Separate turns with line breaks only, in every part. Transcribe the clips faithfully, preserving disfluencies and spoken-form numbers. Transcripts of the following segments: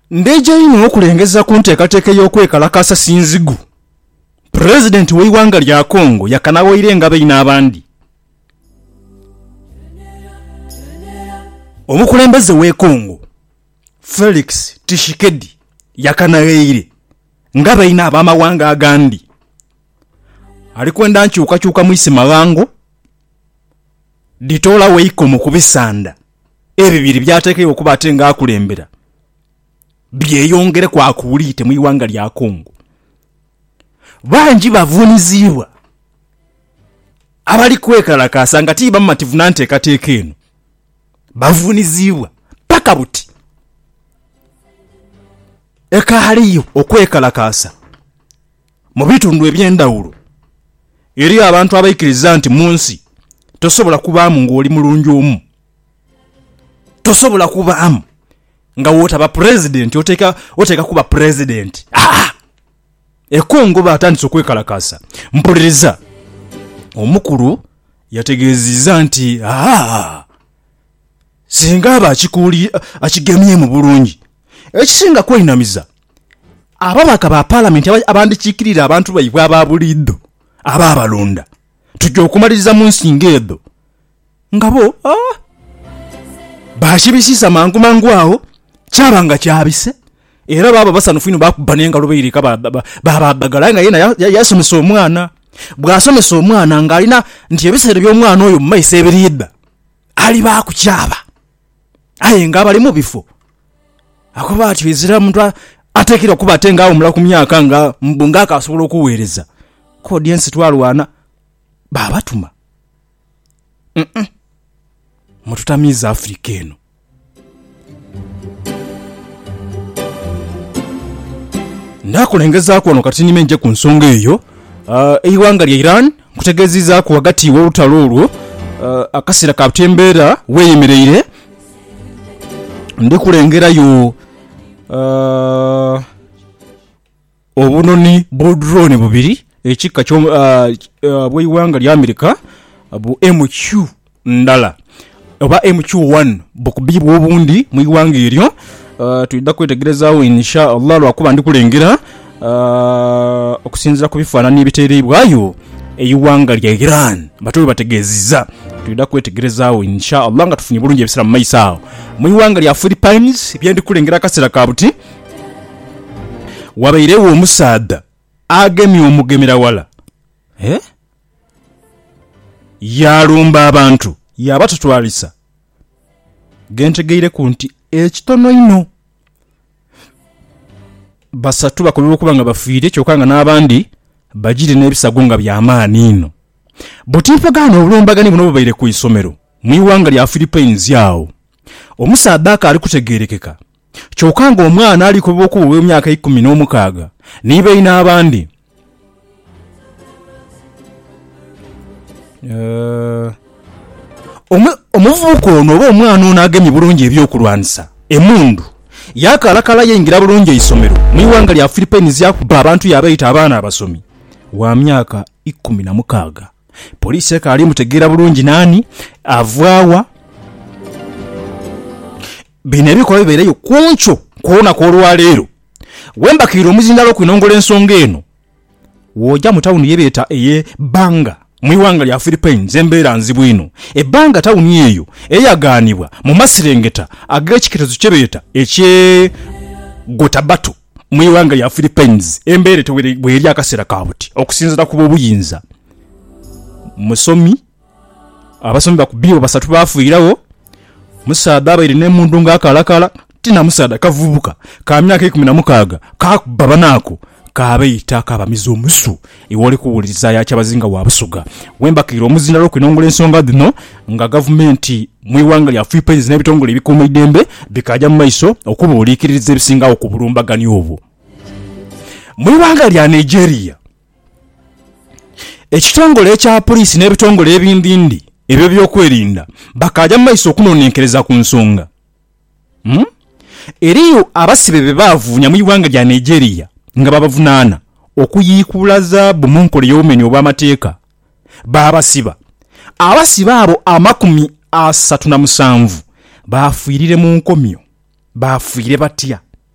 Ndeja ino okulengeza ku nteekateeka y'okwekalakasa Sinzigu. President w'eiwanga lya Congo yakanawaire nga bayina abandi. Omukulembeze w'e Congo Felix Tshisekedi yakanawaire nga bayina abamawanga agandi. Alikwenda nkyukakyuka mwisi malango ditola weiko mu kubisanda ebibiri byatekeyo okuba ate nga akulembera byeyongere kwa kuulite mu iwanga lya Congo. Banji bavunizibwa abali kwekalakasa nga tiba mmativu nanteekateeka eno bavunizibwa paka buti eka haliyo okwekalakasa mu bitundu eby'endawulo eri abantu abayikiriza nti munsi tosobola kubaamu ng'oli mulungi omu, tosobola kubaamu nga wotaba president oteka oteka kuba president. Ah, e Congo batandise okwekalakasa. Mpuliriza omukulu yategeeziza nti ah singa aba akikuuli akigemye mu bulungi ekisinga kweinamiza ababaka ba parliament abandikikirira abantu baibwa ababuliddo aba abalonda tujja okumaliriza mu nsinga edo ngabo ah bashibisisa mangu mangu awo kyabanga kyabise era baba basanufu ino bakubanenga lubeirika babagala nga yena yasomesa omwana bwasomesa omwana nga alina nti ebisere by'omwana oyo mumaiso ebirida ali bakukyaba aye nga bali mu bifo akoba ati bizira muntu atekira kuba atenga awo mula ku myaka nga mbunga akasobola okuweereza ko audience twalwana babatuma mm -mm. Mututamiza Afrika eno. Ndakulengeza ko kati nimenje ku nsonga eyo uh, eiwanga lya Iran kutegeziza ku wagati w'olutalo olwo uh, akasira ka Butembera weyemereire ndikulengerayo uh, obunoni bodrone bubiri ekika kyo uh, uh, bweiwanga lya Amerika bu M Q ndala oba M Q one bukubibwa obundi mu iwanga eryo uh, tuyida kwetegerezawo insha Allah lwakuba ndikulengera uh, okusinzira ku bifaananyi ebiteereibwayo eiwanga lya Iran batobe bategeziza tuyida kwetegerezawo insha Allah nga tufunye bulungi ebisira mu maiso awo mu iwanga lya Philippines byendikulengera akasira kabuti wabairewo omusaada agemye omugemera wala eh yalumba abantu yabatutwalisa gentegeire ku nti ekitono ino basatu bakolera okuba nga bafiire kyokanga n'abandi bagire n'ebisago nga by'amaani ino butimpagano obulumbagani buno bubaire ku isomero mu iwanga lya Philippines yawo omusaada akali kutegerekeka kyokanga omwana ali ku boku w'emyaka ikumi n'omukaaga nibe ina abandi uh, omuvuko ono oba omwana ono agemye bulungi ebyokulwanisa emundu yakalakala yengira bulungi isomero mu iwanga lya Philippines yakuba abantu yabayita abaana abasomi wa myaka ikumi na mukaaga. Polisi ekali mutegeera bulungi nani avaawa bine bikola bibeereyo kuncho kuona kwolwa leero wembakira omuzindalo kwinongola ensonga eno wojja mu tawuni yebeeta eye Banga mu iwanga lya Philippines embeera nzibu ino ebbanga tawuni eyo eyaganibwa mu masirengeta ag'ekikerezo kyebeeta ekye Gotabato mu iwanga lya Philippines embeera bweri akasera kabuti okusinzira ku buyinza musomi abasomi bakubiwa basatu bafuirawo musaada abaire n'emundu ng'akalakala tina musaada kavubuka ka myaka ikumi na mukaaga kakubaba nako kabayita kabamiza omusu iwole kuwuliriza yakyabazinga wabusuga wembakira omuzindalo okwinongola ensonga dino nga gavumenti mu iwanga lya Philippines n'ebitongole ebikuuma eddembe bikajja mu maiso okubuuliikiririza ebisingawo ku bulumbagani obwo. Mu iwanga lya Nigeria ekitongole ekya poliisi n'ebitongole ebindindi ebyo byokwerinda bakajja mu maiso okunoonenkereza ku nsonga hmm? Eriyo abasibe be baavuunya mu iwanga lya Nigeria nga babavunaana okuyiikula zaabu mu nkola y'obumenyi obw'amateeka baabasiba abasiba abo amakumi asatu na musanvu baafiirire mu nkomyo baafiire batya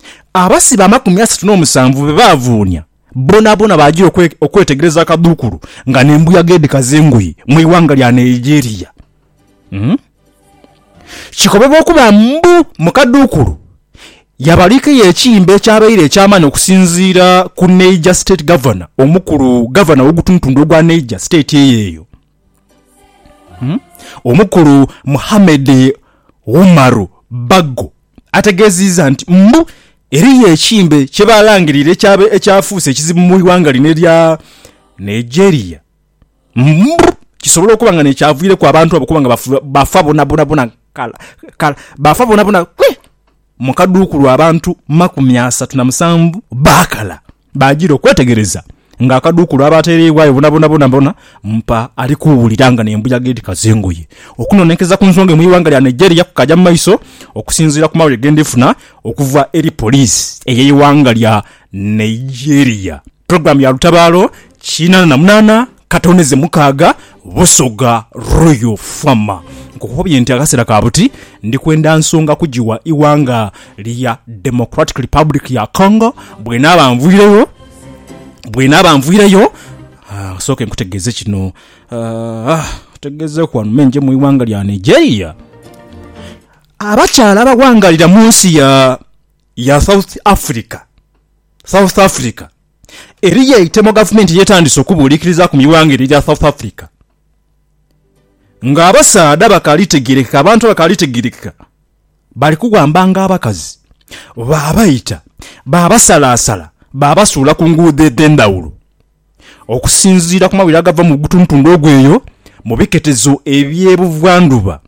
abasiba amakumi asatu n'omusanvu be bavuunya bona bona bagira okwetegereza akadukulu nga nembuya Gedi Kazenguyi mu iwanga lya Nigeria. Mm? Kikobebwa okuba mbu mu kadukulu yabalike yekimbe ekyabaire ekyamaani okusinziira ku Niger State Governor omukulu governor w'ogutuntundu gwa Niger State eyo. Hmm? Omukulu Muhammad Umaru Bago ategeziza nti mbu eri yekimbe kyebalangirire ekyabe ekyafuuse ekizibu mu iwanga lino erya Nigeria mbu kisobola okuba nga nekyaviire ku abantu abo kuba nga bafa bona bona bona kala kala bafa bona bona kwe mu kadukulu abantu makumi asatu na musanvu bakala bagira okwetegereza nga akadukulu abatereebwayo bona bona bona bona mpa ali kuwuliranga nembuya Gedi Kazenguyi okunonekeza ku nsonga mu iwanga lya Nigeria kukajja mu maiso okusinziira ku mawulire gendefuna okuva eri police ey'iwanga lya Nigeria. Program ya Lutabaalo kina na munana katoneze mukaaga Busoga Royal Farmer nkukubye nti akasera kabuti ndi kwenda nsonga kujiwa iwanga lya Democratic Republic ya Congo bwena banvuireyo bwena banvuireyo ah soke nkutegeze kino ah tegeze ku menje mu iwanga lya Nigeria abakyala abagwangalira mu nsi ya ya South Africa South Africa eri yeitemo government yetandise okubuulikiriza ku miwanga lya South Africa nga abasaada bakalitegereka abantu bakalitegereka bali kugwambanga abakazi babayita babasalasala babasuula ku nguudo ed'endawulo okusinziira ku mawulire agava mu gutuntundu ogweyo mu biketezo ebyebuvvanduba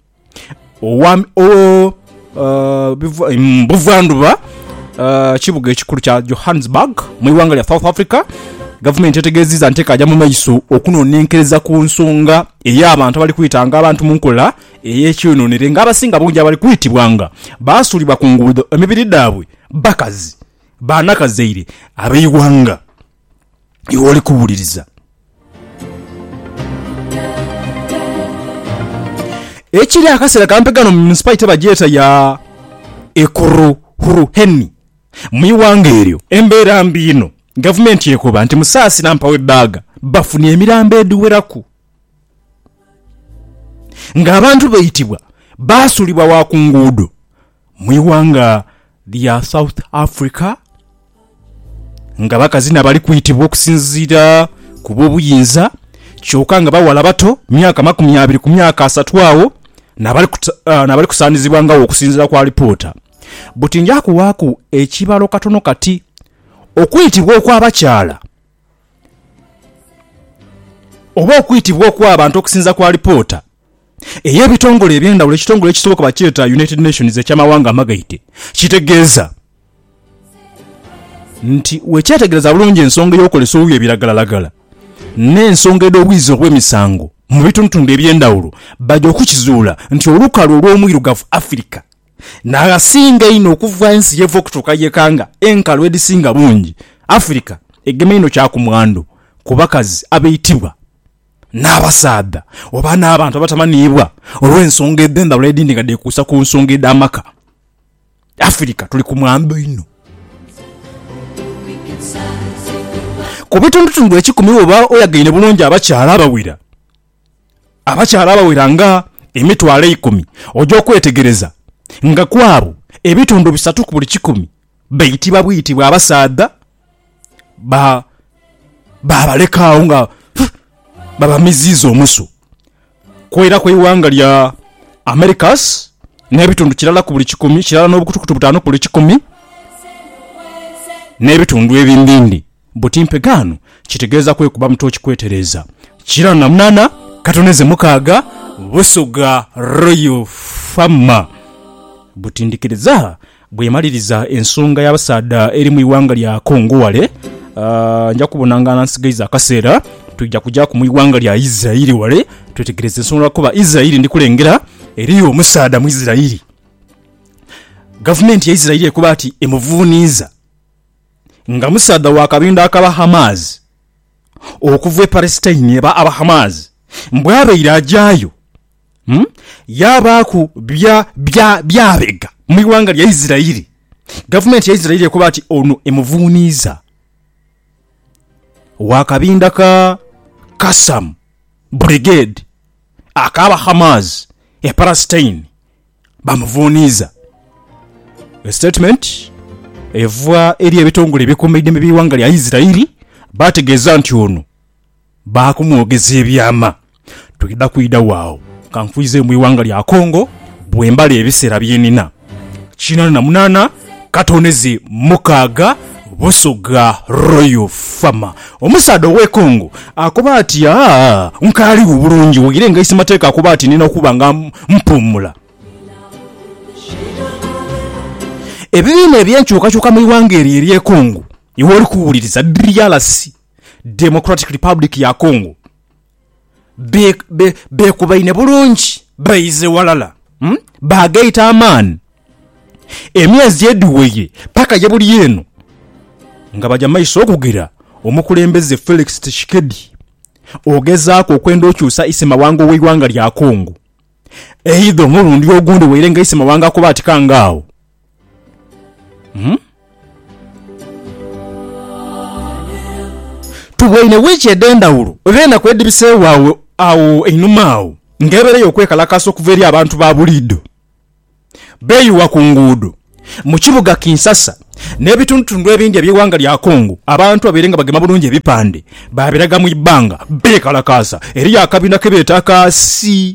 buvvanduba kibuga ekikulu kya Johannesburg mu iwanga lya South Africa. Government etegeziza nteka ajja mu maiso okunonenkereza ku nsonga ey'abantu abali kuyitanga abantu mu nkola ey'ekyononere nga abasinga bungi abali kuyitibwanga basuulibwa ku nguudo emibiri daabwe bakazi banakazeire abeiwanga yoli kuwuliriza. Ekiri akasera kampegano mu municipality bagyeta ya Ekoroheni mu iwanga eryo embeera mbino government yekoba nti Musaasi nampawe daga bafuni emirambo eduweraku nga abantu bayitibwa basulibwa wa ku nguudo mu iwanga lya South Africa nga bakazina bali kuyitibwa okusinziira ku bw'obuyinza kyokka nga bawala bato myaka makumi abiri ku myaka asatu awo nabali uh, nabali kusaanizibwa nga okusinziira kwa reporter butinja kuwaaku ekibalo katono kati okuyitibwa okw'abakyala oba okuyitibwa okw'abantu okusinza kwa reporter ey'ebitongole eby'endawulo ekitongole ekisoboka bakyeta United Nations eky'amawanga amagaite kitegeeza nti wekyetegereza bulungi ensonga y'okolesa obubi ebiragalalagala n'ensonga ed'obwizi obw'emisango mu bituntundu eby'endawulo bajja okukizuula nti olukalu olw'omwirugavu Africa n'agasinga ino okuva ensi y'eva okutuuka yekanga enkalu edisinga bungi Africa egema ino kyakumwando ku bakazi abeitibwa n'abasaada oba n'abantu abatamanibwa olw'ensonga ed'endawulo edindingadde ekuusa ku nsonga ed'amaka Africa tuli ku mwambo ino ku bitundutundu ekikumi oba oyagaine bulungi abakyala abawera abakyala abawera nga emitwalo ikumi ojja okwetegereza nga kwabo ebitundu bisatu ku buli kikumi bayitibwa buyitibwa abasaada ba babalekaawo nga babamiziza omusu kwera kw'iwanga lya Americas n'ebitundu kirala ku buli kikumi kirala n'obukutukutu butaano ku buli kikumi n'ebitundu ebindindi butimpegano kitegeeza kwekuba muto kikwetereza kirala na munana katoneze mukaaga Busoga Royal Farmer butindikiriza bwemaliriza ensonga y'abasaada eri mu iwanga lya Kongo wale uh, nja kubonanga nansigaiza akaseera tujja kujja ku mu iwanga lya Israeli wale twetegereze ensonga kuba Israeli ndikulengera eri omusaada mu Israeli government ya Israeli ekuba ati emuvuuniza nga musaada wa kabinda akaba Hamas okuva Palestine eba aba Hamas mbwabeira ajayo hmm? yabaku bya bya byabega mu iwanga lya Israeli Government ya Israeli ekuba ati ono emuvuuniza wakabinda ka Qassam Brigade akaba Hamas e Palestine bamuvuuniza. A statement evwa eri ebitongole ebikuumidde mu biwanga lya Israeli bategeeza nti ono baakumwogeza ebyama. Tugenda kuyida waawo kanfuize mu biwanga lya Congo bwembala ebiseera byenina kinaana na munana katonezi mukaaga Busoga Royal Farmer omusado we Congo akuba ati aa nkali bulungi wogire nga isimateeka akuba ati nina okuba nga mpumula. Ebibiina ebyenkyukakyuka mu biwanga eri eri Congo iwe oli kuwuliriza D R C Democratic Republic ya Congo be be be kubaine bulungi bayize walala hmm? Bagaita amaani emyezi ediweye paka ye buli yeno nga bajja maiso okugira omukulembeze Felix Tshisekedi ogezaako okwenda okyusa isema wango w'eggwanga lya Congo eitho mulundi ogundi weirenga isema wanga akuba ati kangaawo hmm? Tubwaine wichi edendawulo vena kwedibise wawe awo einumaawo ngebereyo okwekalakaso okuva eri abantu ba bulido beeyuwa ku nguudo mu kibuga Kinshasa n'ebitundutundu ebindi eby'eggwanga lya Congo abantu abeerenga bagema bulungi ebipande babiraga mu ibbanga beekalakasa eri akabiina ke beetaka C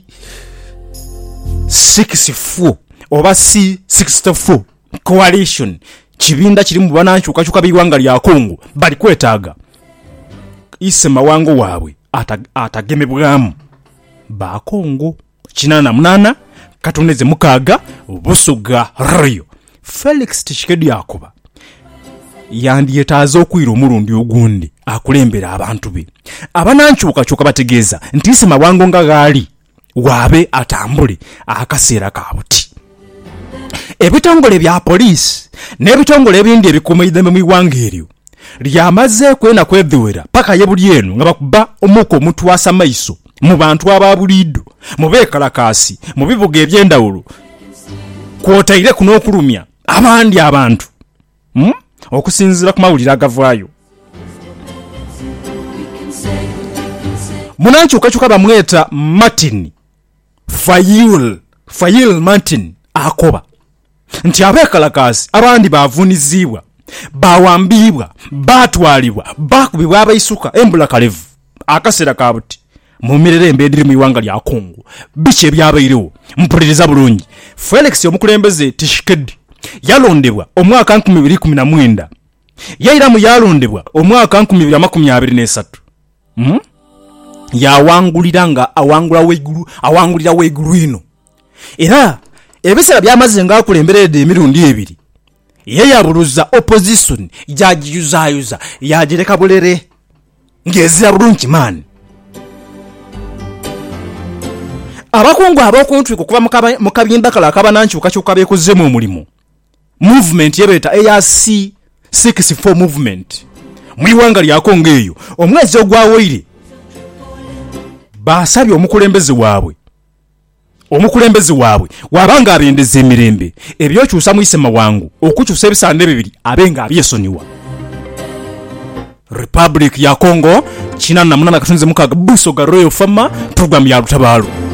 sixty-four oba C sixty-four coalition kibinda kiri mu banankyukakyuka b'eggwanga lya Congo bali kwetaaga isema wango waabwe atagemebwamu ba Congo kinaana na munana katoneze mukaaga Busoga Royal. Felix Tshisekedi akuba yandyetaaza okwira omulundi ogundi akulembera abantu be abanankyukakyuka bategeeza nti isema wango nga gaali waabe atambule akaseera kaabuti. Ebitongole bya poliisi n'ebitongole ebindi ebikuumiridde mu iwanga eryo lyamaze kwena kwedhiwera paka ye buli eno nga bakuba omuko omutwasa maiso mu bantu ababulido mu beekalakaasi mu bibuga ebyendawulo kwotaire kuno okulumya abandi abantu hmm? okusinzira ku mawulire agavaayo. Munankyukakyuka bamweta Martin Fayul Fayul Martin akoba nti abeekalakaasi abandi baavunizibwa bawambibwa batwalibwa bakubibwa abayisuka embula kalevu akaseera kabuti mu mirere embeediri mu iwanga lya Congo biche byabairewo mpuliriza bulungi. Felix omukulembeze Tshisekedi yalondebwa omwaka nkumi bbiri kumi na mwenda yairamu yalondebwa omwaka nkumi bbiri makumi abiri n'esatu hmm? yawangulira nga awangula weiguru awangulira weiguru ino era ebiseera byamaze nga akulemberedde emirundi ebiri yeyabuluza opposition yagiyuzayuza yagireka bulere ngezira bulungi maani. Abakungu abokuntwi kukuba mu kabinda kala akabanankyukakyuka beekozzemu omulimu movement yebeeta A R C sixty-four movement mu iwanga lya Congo eyo omwezi ogwawoire basabye omukulembeze waabwe omukulembeze waabwe wabanga abendeze emirembe ebyokyusa mu isema wangu okukyusa ebisande bibiri abenga abyesonyiwa. Republic ya Congo kinaana na munana katonze mukaaga Busoga Royal Farmer program ya lutabaalo.